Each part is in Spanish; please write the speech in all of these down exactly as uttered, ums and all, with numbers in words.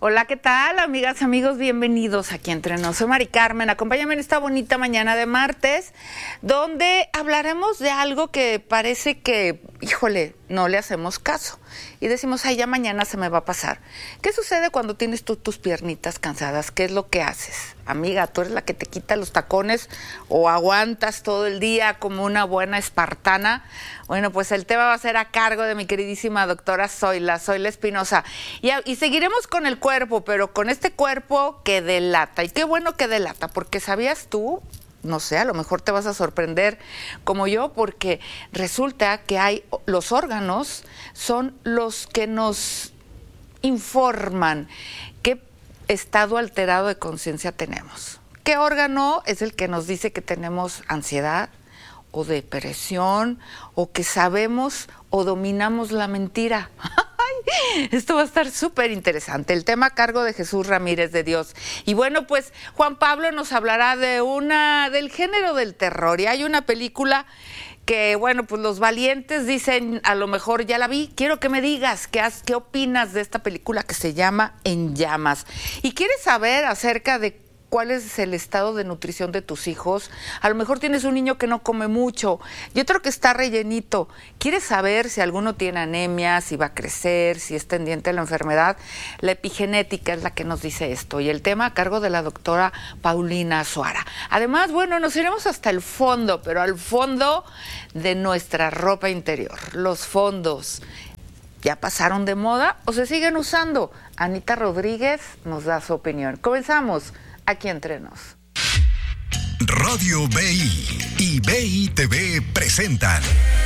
Hola, ¿qué tal, amigas, amigos? Bienvenidos aquí Entre Nos. Soy Mari Carmen. Acompáñame en esta bonita mañana de martes, donde hablaremos de algo que parece que, híjole, no le hacemos caso. Y decimos, ay, ya mañana se me va a pasar. ¿Qué sucede cuando tienes tú tus piernitas cansadas? ¿Qué es lo que haces? Amiga, ¿tú eres la que te quita los tacones o aguantas todo el día como una buena espartana? Bueno, pues el tema va a ser a cargo de mi queridísima doctora Zoila, Zoila Espinosa. Y, y seguiremos con el cuerpo, pero con este cuerpo que delata. Y qué bueno que delata, porque ¿sabías tú? No sé, a lo mejor te vas a sorprender como yo, porque resulta que hay los órganos son los que nos informan qué estado alterado de conciencia tenemos. ¿Qué órgano es el que nos dice que tenemos ansiedad o depresión o que sabemos o dominamos la mentira? Esto va a estar súper interesante. El tema a cargo de Jesús Ramírez de Dios. Y bueno, pues Juan Pablo nos hablará de una del género del terror. Y hay una película que, bueno, pues los valientes dicen, a lo mejor ya la vi. Quiero que me digas qué, has, qué opinas de esta película que se llama En Llamas. Y quieres saber acerca de cuál es el estado de nutrición de tus hijos. A lo mejor tienes un niño que no come mucho y otro que está rellenito. ¿Quieres saber si alguno tiene anemia, si va a crecer, si es tendiente a la enfermedad? La epigenética es la que nos dice esto y el tema a cargo de la doctora Paulina Suara. Además, bueno, nos iremos hasta el fondo, pero al fondo de nuestra ropa interior. Los fondos, ¿ya pasaron de moda o se siguen usando? Anita Rodríguez nos da su opinión. Comenzamos. Aquí Entre Nos. Radio B I y B I T V presentan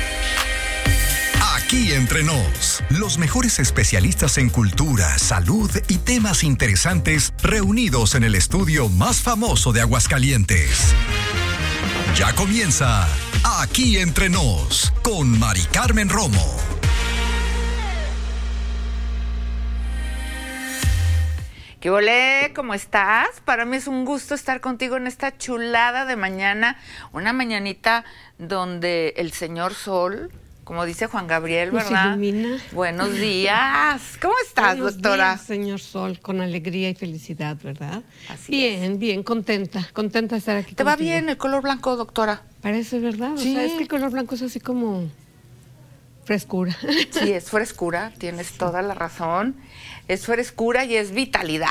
Aquí Entre Nos, los mejores especialistas en cultura, salud y temas interesantes reunidos en el estudio más famoso de Aguascalientes. Ya comienza Aquí Entre Nos con Mari Carmen Romo. ¿Qué volé? ¿Cómo estás? Para mí es un gusto estar contigo en esta chulada de mañana, una mañanita donde el señor Sol, como dice Juan Gabriel, ¿verdad? Nos ilumina. Buenos días. ¿Cómo estás, Buenos doctora? Días, señor Sol, con alegría y felicidad, ¿verdad? Así bien, es. bien, contenta, contenta de estar aquí. ¿Te contigo. va bien el color blanco, doctora? Parece, ¿verdad? Sí. O sea, es que el color blanco es así como frescura. Sí, es frescura, tienes sí. toda la razón. Es frescura y es vitalidad.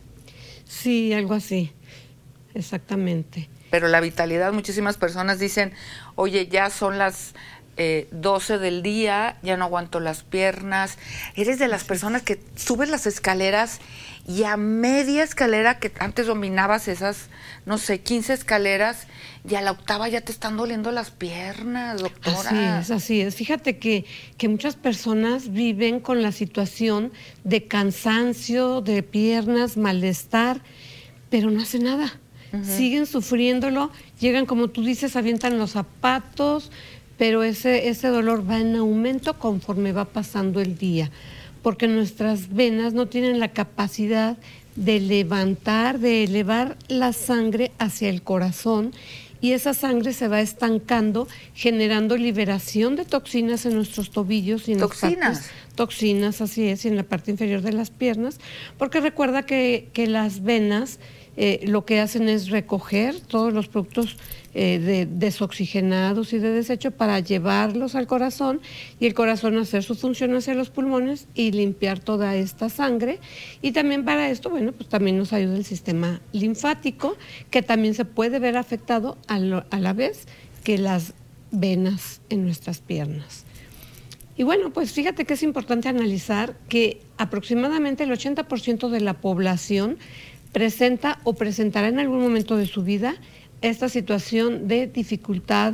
Sí, algo así, exactamente. Pero la vitalidad, muchísimas personas dicen, oye, ya son las eh, doce del día, ya no aguanto las piernas. Eres de las personas que subes las escaleras y a media escalera, que antes dominabas esas, no sé, quince escaleras, y a la octava ya te están doliendo las piernas, doctora. Así es, así es. Fíjate que, que muchas personas viven con la situación de cansancio, de piernas, malestar, pero no hacen nada. Uh-huh. Siguen sufriéndolo, llegan, como tú dices, avientan los zapatos, pero ese, ese dolor va en aumento conforme va pasando el día, porque nuestras venas no tienen la capacidad de levantar, de elevar la sangre hacia el corazón, y esa sangre se va estancando, generando liberación de toxinas en nuestros tobillos y en ¿Toxinas? las partes, toxinas, así es, y en la parte inferior de las piernas, porque recuerda que, que las venas eh, lo que hacen es recoger todos los productos eh, de, desoxigenados y de desecho para llevarlos al corazón, y el corazón hacer su función hacia los pulmones y limpiar toda esta sangre. Y también para esto, bueno, pues también nos ayuda el sistema linfático, que también se puede ver afectado a, lo, a la vez que las venas en nuestras piernas. Y bueno, pues fíjate que es importante analizar que aproximadamente el ochenta por ciento de la población presenta o presentará en algún momento de su vida esta situación de dificultad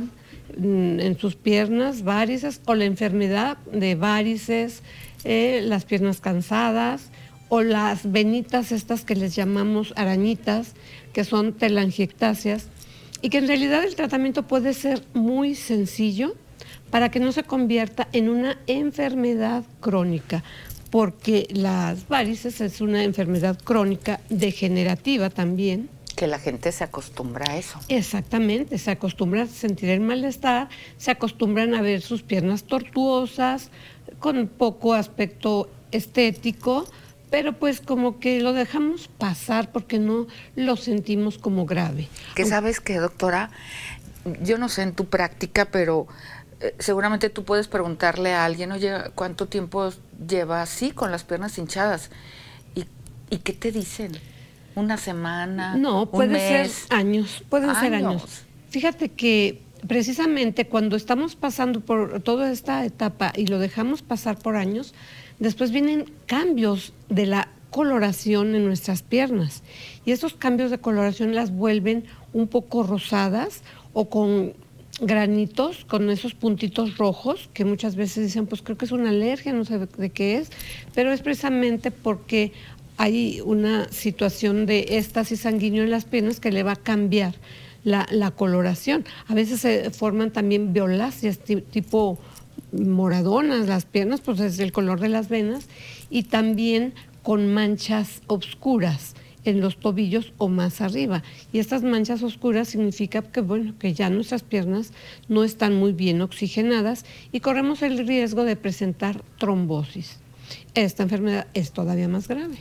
en sus piernas, varices, o la enfermedad de varices, eh, las piernas cansadas, o las venitas estas que les llamamos arañitas, que son telangiectasias, y que en realidad el tratamiento puede ser muy sencillo para que no se convierta en una enfermedad crónica, porque las varices es una enfermedad crónica degenerativa también. Que la gente se acostumbra a eso. Exactamente, se acostumbra a sentir el malestar, se acostumbran a ver sus piernas tortuosas, con poco aspecto estético, pero pues como que lo dejamos pasar porque no lo sentimos como grave. Que sabes que, doctora, yo no sé en tu práctica, pero eh, seguramente tú puedes preguntarle a alguien, oye, ¿cuánto tiempo lleva así con las piernas hinchadas? ¿Y, y qué te dicen? ¿Una semana? No, puede un mes? ser años, pueden años. ser años. Fíjate que precisamente cuando estamos pasando por toda esta etapa y lo dejamos pasar por años, después vienen cambios de la coloración en nuestras piernas. Y esos cambios de coloración las vuelven un poco rosadas o con granitos, con esos puntitos rojos, que muchas veces dicen, pues creo que es una alergia, no sé de qué es, pero es precisamente porque hay una situación de éstasis sanguíneo en las piernas que le va a cambiar la, la coloración. A veces se forman también violáceas, tipo moradonas las piernas, pues es el color de las venas, y también con manchas oscuras en los tobillos o más arriba. Y estas manchas oscuras significa que, bueno, que ya nuestras piernas no están muy bien oxigenadas y corremos el riesgo de presentar trombosis. Esta enfermedad es todavía más grave.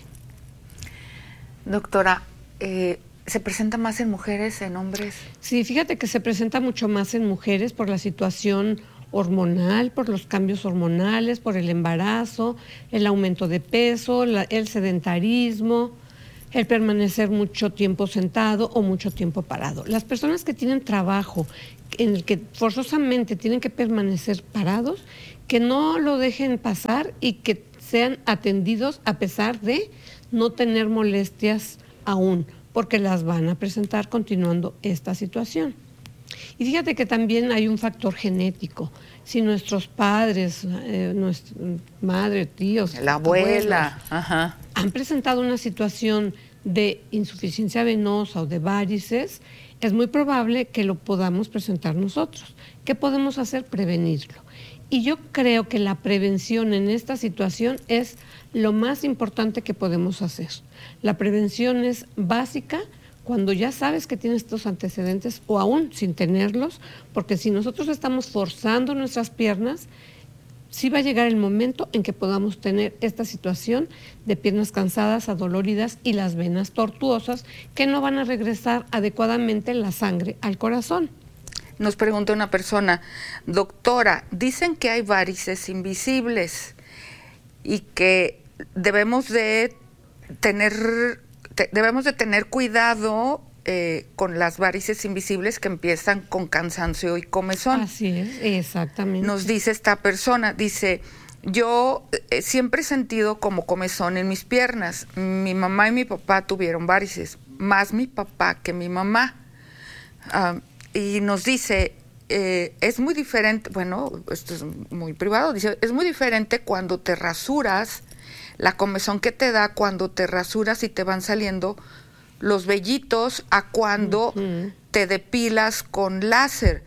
Doctora, eh, ¿se presenta más en mujeres, en hombres? Sí, fíjate que se presenta mucho más en mujeres por la situación hormonal, por los cambios hormonales, por el embarazo, el aumento de peso, la, el sedentarismo, el permanecer mucho tiempo sentado o mucho tiempo parado. Las personas que tienen trabajo en el que forzosamente tienen que permanecer parados, que no lo dejen pasar y que sean atendidos a pesar de no tener molestias aún, porque las van a presentar continuando esta situación. Y fíjate que también hay un factor genético. Si nuestros padres, eh, nuestra madre, tíos, la abuela, abuelos, ajá, han presentado una situación de insuficiencia venosa o de varices, es muy probable que lo podamos presentar nosotros. ¿Qué podemos hacer? Prevenirlo. Y yo creo que la prevención en esta situación es lo más importante que podemos hacer. La prevención es básica cuando ya sabes que tienes estos antecedentes o aún sin tenerlos, porque si nosotros estamos forzando nuestras piernas, sí va a llegar el momento en que podamos tener esta situación de piernas cansadas, adoloridas y las venas tortuosas que no van a regresar adecuadamente la sangre al corazón. Nos pregunta una persona, doctora, dicen que hay varices invisibles y que debemos de tener, te, debemos de tener cuidado eh, con las varices invisibles que empiezan con cansancio y comezón. Así es, exactamente. Nos dice esta persona, dice, yo eh, siempre he sentido como comezón en mis piernas. Mi mamá y mi papá tuvieron varices, más mi papá que mi mamá. Uh, Y nos dice, eh, es muy diferente, bueno, esto es muy privado, dice, es muy diferente cuando te rasuras, la comezón que te da cuando te rasuras y te van saliendo los vellitos a cuando uh-huh. te depilas con láser.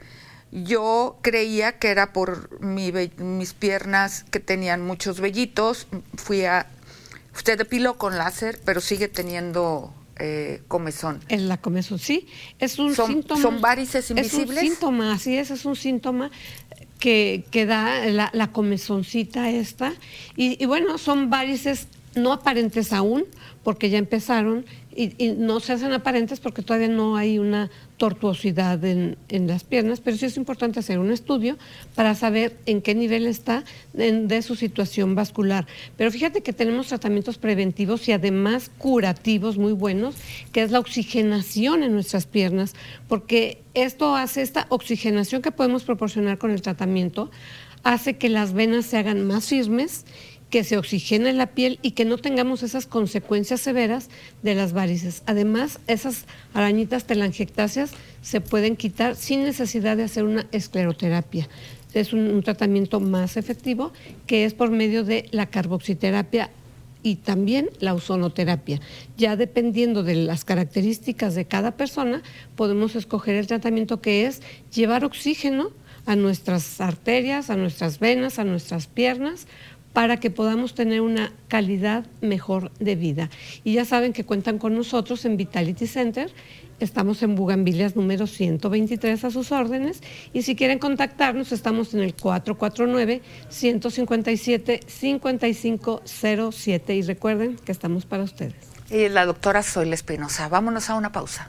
Yo creía que era por mi, mis piernas que tenían muchos vellitos, fui a, usted depiló con láser, pero sigue teniendo... Eh, comezón. Es la comezón, sí. Es un ¿Son, síntoma. ¿Son varices invisibles? Es un síntoma, así es, es un síntoma que, que da la, la comezoncita esta. Y, y bueno, son varices no aparentes aún, porque ya empezaron, y, y no se hacen aparentes porque todavía no hay una tortuosidad en, en las piernas, pero sí es importante hacer un estudio para saber en qué nivel está en, de su situación vascular. Pero fíjate que tenemos tratamientos preventivos y además curativos muy buenos, que es la oxigenación en nuestras piernas, porque esto hace, esta oxigenación que podemos proporcionar con el tratamiento, hace que las venas se hagan más firmes, que se oxigene la piel y que no tengamos esas consecuencias severas de las varices. Además, esas arañitas telangiectáceas se pueden quitar sin necesidad de hacer una escleroterapia. Es un, un tratamiento más efectivo que es por medio de la carboxiterapia y también la ozonoterapia. Ya dependiendo de las características de cada persona, podemos escoger el tratamiento que es llevar oxígeno a nuestras arterias, a nuestras venas, a nuestras piernas, para que podamos tener una calidad mejor de vida. Y ya saben que cuentan con nosotros en Vitality Center. Estamos en Bugambilias número ciento veintitrés a sus órdenes. Y si quieren contactarnos, estamos en el cuatro cuatro nueve, uno cinco siete, cinco cinco cero siete. Y recuerden que estamos para ustedes. Y la doctora Zoila Espinosa. Vámonos a una pausa.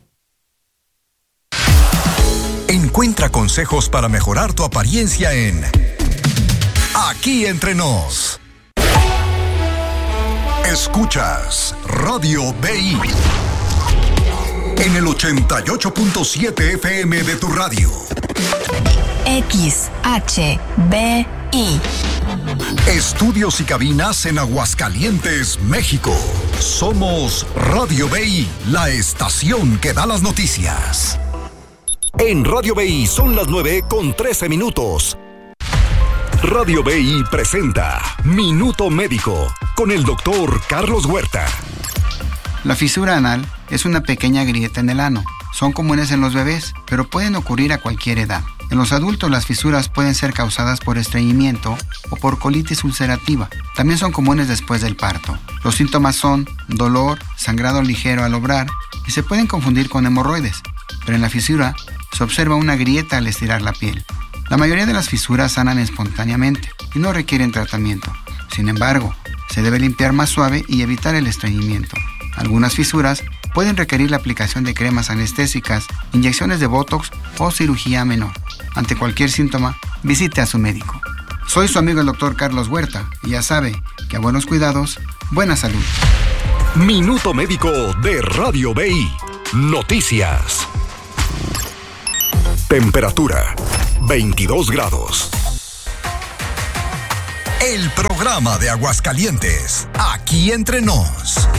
Encuentra consejos para mejorar tu apariencia en Aquí Entre Nos. Escuchas Radio B I en el ochenta y ocho punto siete F M de tu radio. X H B I. Estudios y cabinas en Aguascalientes, México. Somos Radio B I, la estación que da las noticias. En Radio B I son las nueve con trece minutos. Radio B I presenta Minuto Médico con el doctor Carlos Huerta. La fisura anal es una pequeña grieta en el ano. Son comunes en los bebés, pero pueden ocurrir a cualquier edad. En los adultos las fisuras pueden ser causadas por estreñimiento o por colitis ulcerativa. También son comunes después del parto. Los síntomas son dolor, sangrado ligero al obrar y se pueden confundir con hemorroides. Pero en la fisura se observa una grieta al estirar la piel. La mayoría de las fisuras sanan espontáneamente y no requieren tratamiento. Sin embargo, se debe limpiar más suave y evitar el estreñimiento. Algunas fisuras pueden requerir la aplicación de cremas anestésicas, inyecciones de botox o cirugía menor. Ante cualquier síntoma, visite a su médico. Soy su amigo el doctor Carlos Huerta y ya sabe que a buenos cuidados, buena salud. Minuto Médico de Radio B I. Noticias. Temperatura veintidós grados. El programa de Aguascalientes, Aquí Entre Nos.